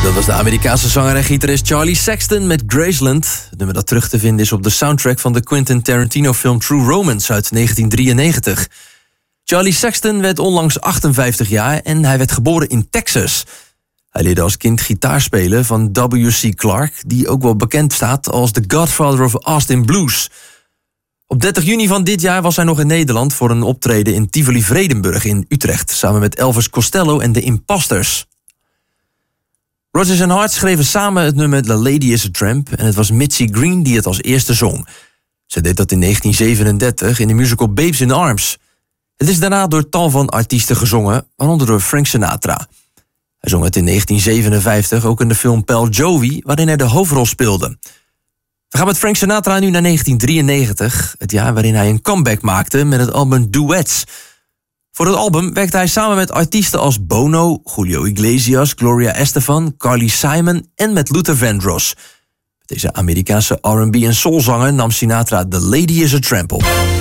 Dat was de Amerikaanse zanger en gitarist Charlie Sexton met Graceland. Het nummer dat terug te vinden is op de soundtrack van de Quentin Tarantino film True Romance uit 1993. Charlie Sexton werd onlangs 58 jaar en hij werd geboren in Texas. Hij leerde als kind gitaar spelen van W.C. Clark, die ook wel bekend staat als The Godfather of Austin Blues. Op 30 juni van dit jaar was hij nog in Nederland voor een optreden in Tivoli-Vredenburg in Utrecht, samen met Elvis Costello en de Imposters. Rodgers & Hart schreven samen het nummer The Lady is a Tramp en het was Mitzi Green die het als eerste zong. Ze deed dat in 1937 in de musical Babes in Arms. Het is daarna door tal van artiesten gezongen, waaronder door Frank Sinatra. Hij zong het in 1957 ook in de film Pal Jovi, waarin hij de hoofdrol speelde. We gaan met Frank Sinatra nu naar 1993, het jaar waarin hij een comeback maakte met het album Duets. Voor het album werkte hij samen met artiesten als Bono, Julio Iglesias, Gloria Estefan, Carly Simon en met Luther Vandross. Met deze Amerikaanse R&B en soulzanger nam Sinatra The Lady is a Tramp op.